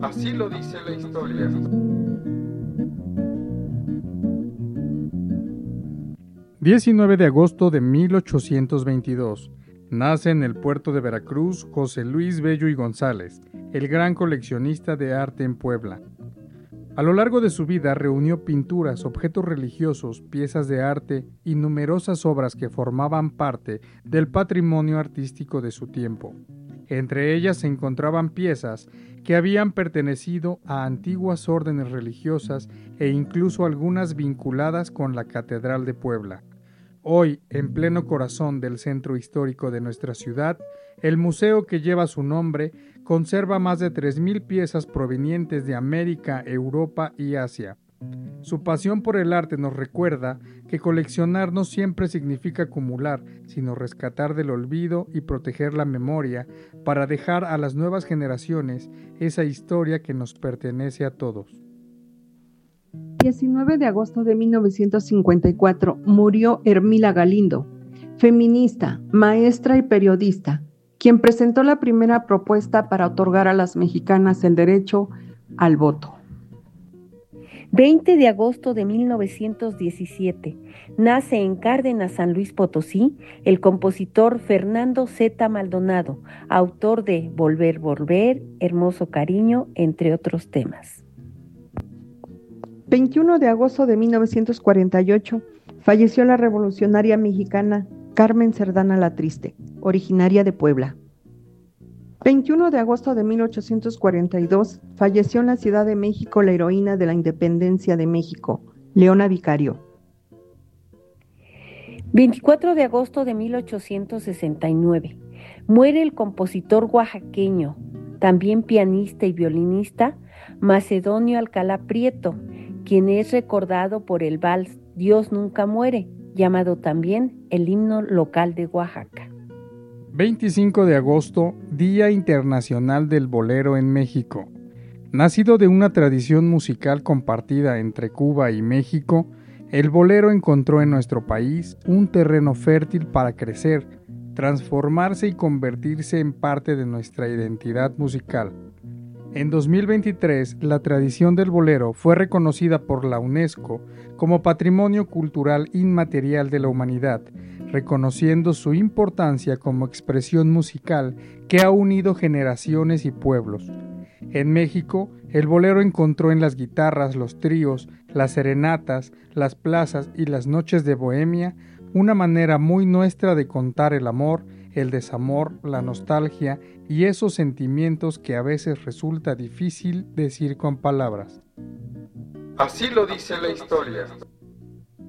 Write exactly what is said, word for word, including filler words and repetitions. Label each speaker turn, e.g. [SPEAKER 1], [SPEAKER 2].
[SPEAKER 1] Así lo dice la historia.
[SPEAKER 2] diecinueve de agosto de mil ochocientos veintidós. Nace en el puerto de Veracruz José Luis Bello y González, el gran coleccionista de arte en Puebla. A lo largo de su vida reunió pinturas, objetos religiosos, piezas de arte y numerosas obras que formaban parte del patrimonio artístico de su tiempo. Entre ellas se encontraban piezas que habían pertenecido a antiguas órdenes religiosas e incluso algunas vinculadas con la Catedral de Puebla. Hoy, en pleno corazón del centro histórico de nuestra ciudad, el museo que lleva su nombre conserva más de tres mil piezas provenientes de América, Europa y Asia. Su pasión por el arte nos recuerda que coleccionar no siempre significa acumular, sino rescatar del olvido y proteger la memoria para dejar a las nuevas generaciones esa historia que nos pertenece a todos.
[SPEAKER 3] diecinueve de agosto de mil novecientos cincuenta y cuatro murió Hermila Galindo, feminista, maestra y periodista, quien presentó la primera propuesta para otorgar a las mexicanas el derecho al voto.
[SPEAKER 4] veinte de agosto de mil novecientos diecisiete, nace en Cárdenas, San Luis Potosí, el compositor Fernando Zeta Maldonado, autor de Volver, Volver, Hermoso Cariño, entre otros temas.
[SPEAKER 3] veintiuno de agosto de mil novecientos cuarenta y ocho, falleció la revolucionaria mexicana Carmen Cerdán la Triste, originaria de Puebla. veintiuno de agosto de mil ochocientos cuarenta y dos, falleció en la Ciudad de México la heroína de la independencia de México, Leona Vicario.
[SPEAKER 4] veinticuatro de agosto de mil ochocientos sesenta y nueve, muere el compositor oaxaqueño, también pianista y violinista, Macedonio Alcalá Prieto, quien es recordado por el vals Dios nunca muere, llamado también el himno local de Oaxaca.
[SPEAKER 2] veinticinco de agosto, Día Internacional del Bolero en México. Nacido de una tradición musical compartida entre Cuba y México, el bolero encontró en nuestro país un terreno fértil para crecer, transformarse y convertirse en parte de nuestra identidad musical. En dos mil veintitrés, la tradición del bolero fue reconocida por la UNESCO como Patrimonio Cultural Inmaterial de la Humanidad, reconociendo su importancia como expresión musical que ha unido generaciones y pueblos. En México, el bolero encontró en las guitarras, los tríos, las serenatas, las plazas y las noches de bohemia una manera muy nuestra de contar el amor, el desamor, la nostalgia y esos sentimientos que a veces resulta difícil decir con palabras.
[SPEAKER 1] Así lo dice la historia.